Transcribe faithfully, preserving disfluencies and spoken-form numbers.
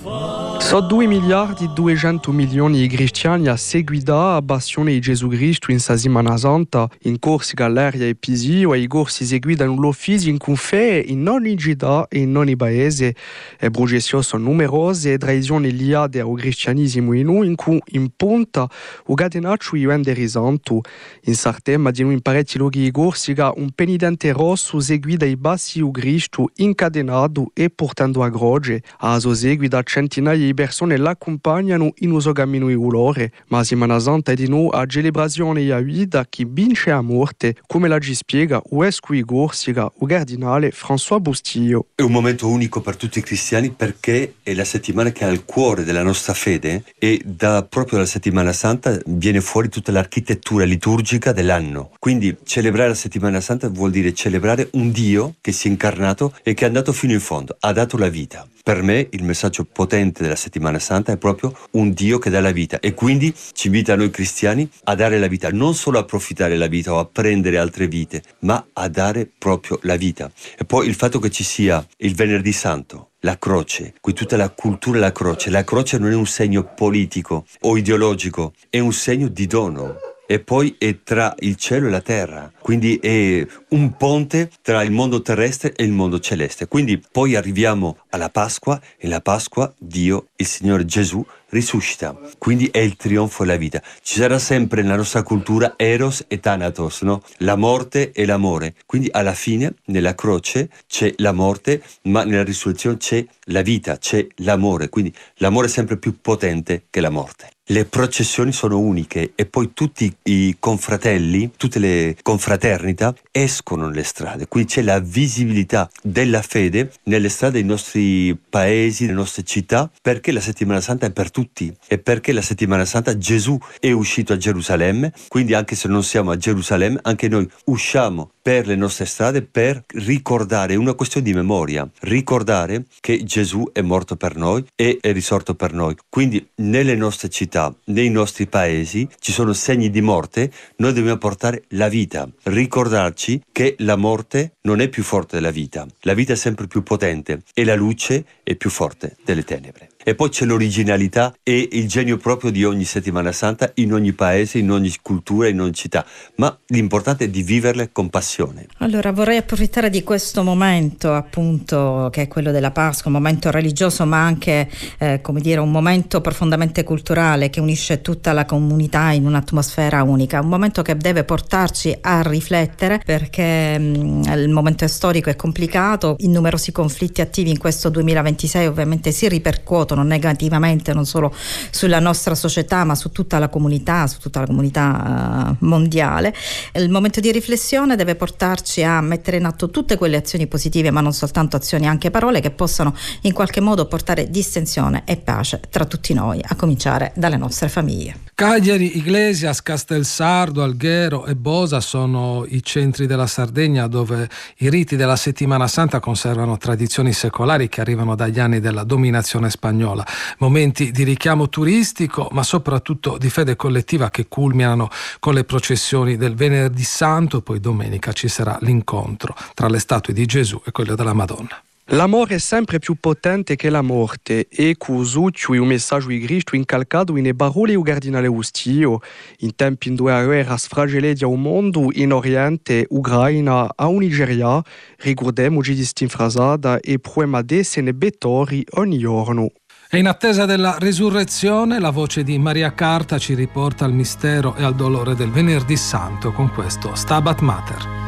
So due miliardi e duecento milioni di cristiani a seguita a passione di Gesù Cristo in Settimana Santa, in corsi Galleria e Pisio e i corsi seguitano l'ufficio in confè in ogni città e in ogni paese. Le processioni sono numerose e tradizioni legate al cristianesimo in cui in cui in punta o catenaccio di vendere santo. In Sartemma di noi in parecchi luoghi di Corsica un penitente rosso seguita i bassi di Cristo incatenato e portando a croce. A sua seguita centinaia di persone l'accompagnano in uso cammino di dolore, ma Settimana Santa è di nuovo a celebrazione della vita che vince la morte, come la ci spiega il vescovo di Corsica, il cardinale François Bustillo. È un momento unico per tutti i cristiani perché è la settimana che è al cuore della nostra fede e da proprio la Settimana Santa viene fuori tutta l'architettura liturgica dell'anno. Quindi celebrare la Settimana Santa vuol dire celebrare un Dio che si è incarnato e che è andato fino in fondo, ha dato la vita. Per me il messaggio potente della Settimana Santa è proprio un Dio che dà la vita e quindi ci invita a noi cristiani a dare la vita, non solo a approfittare della vita o a prendere altre vite, ma a dare proprio la vita. E poi il fatto che ci sia il Venerdì Santo, la croce, qui tutta la cultura della croce, la croce non è un segno politico o ideologico, è un segno di dono. E poi è tra il cielo e la terra, quindi è un ponte tra il mondo terrestre e il mondo celeste. Quindi poi arriviamo alla Pasqua e la Pasqua Dio, il Signore Gesù, risuscita. Quindi è il trionfo della vita. Ci sarà sempre nella nostra cultura Eros e Thanatos, no? La morte e l'amore. Quindi alla fine nella croce c'è la morte, ma nella risurrezione c'è la vita, c'è l'amore. Quindi l'amore è sempre più potente che la morte. Le processioni sono uniche e poi tutti i confratelli, tutte le confraternita escono nelle strade, quindi c'è la visibilità della fede nelle strade dei nostri paesi, nelle nostre città, perché la Settimana Santa è per tutti e perché la Settimana Santa Gesù è uscito a Gerusalemme, quindi anche se non siamo a Gerusalemme, anche noi usciamo per le nostre strade per ricordare, è una questione di memoria, ricordare che Gesù è morto per noi e è risorto per noi. Quindi nelle nostre città, nei nostri paesi ci sono segni di morte, noi dobbiamo portare la vita, ricordarci che la morte non è più forte della vita, la vita è sempre più potente e la luce è più forte delle tenebre. E poi c'è l'originalità e il genio proprio di ogni Settimana Santa in ogni paese, in ogni cultura, in ogni città, ma l'importante è di viverle con passione. Allora vorrei approfittare di questo momento appunto che è quello della Pasqua, un momento religioso ma anche eh, come dire un momento profondamente culturale che unisce tutta la comunità in un'atmosfera unica, un momento che deve portarci a riflettere perché mh, il momento storico è complicato, i numerosi conflitti attivi in questo duemilaventisei ovviamente si ripercuotono negativamente non solo sulla nostra società ma su tutta la comunità, su tutta la comunità uh, mondiale. Il momento di riflessione deve portarci a mettere in atto tutte quelle azioni positive ma non soltanto azioni, anche parole che possano in qualche modo portare distensione e pace tra tutti noi, a cominciare dalle nostre famiglie. Cagliari, Iglesias, Castelsardo, Alghero e Bosa sono i centri della Sardegna dove i riti della Settimana Santa conservano tradizioni secolari che arrivano dagli anni della dominazione spagnola. Momenti di richiamo turistico ma soprattutto di fede collettiva che culminano con le processioni del Venerdì Santo, poi domenica ci sarà l'incontro tra le statue di Gesù e quelle della Madonna. L'amore è sempre più potente che la morte e Cusuccio è un messaggio di Cristo incalcato nelle parole del cardinale Bustillo. In tempi in due guerre fragili del mondo, in Oriente, Ucraina e Nigeria, ricordiamoci di questa frasata e proviamo ad essere bettori ogni giorno. E in attesa della risurrezione, la voce di Maria Carta ci riporta al mistero e al dolore del Venerdì Santo con questo Stabat Mater.